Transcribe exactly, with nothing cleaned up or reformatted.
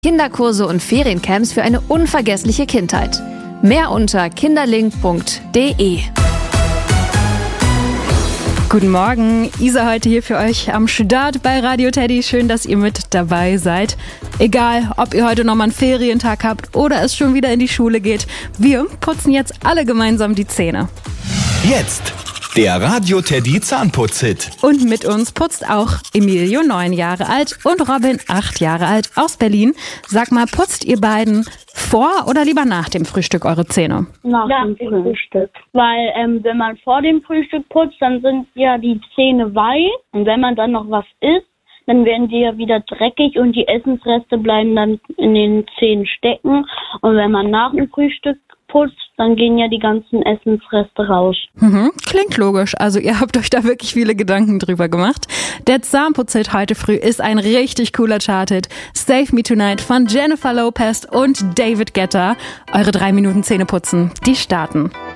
Kinderkurse und Feriencamps für eine unvergessliche Kindheit. Mehr unter kinderling punkt de. Guten Morgen, Isa heute hier für euch am Start bei Radio Teddy. Schön, dass ihr mit dabei seid. Egal, ob ihr heute nochmal einen Ferientag habt oder es schon wieder in die Schule geht, wir putzen jetzt alle gemeinsam die Zähne. Jetzt der Radio Teddy Zahnputz-Hit. Und mit uns putzt auch Emilio, neun Jahre alt, und Robin, acht Jahre alt, aus Berlin. Sag mal, putzt ihr beiden vor oder lieber nach dem Frühstück eure Zähne? Nach, nach dem Frühstück. Frühstück. Weil ähm, wenn man vor dem Frühstück putzt, dann sind ja die Zähne weiß. Und wenn man dann noch was isst, dann werden die ja wieder dreckig und die Essensreste bleiben dann in den Zähnen stecken. Und wenn man nach dem Frühstück putzt, dann gehen ja die ganzen Essensreste raus. Mhm, klingt logisch. Also ihr habt euch da wirklich viele Gedanken drüber gemacht. Der Zahnputz-Hit heute früh ist ein richtig cooler Chart-Hit. Save Me Tonight von Jennifer Lopez und David Guetta. Eure drei Minuten Zähneputzen, die starten.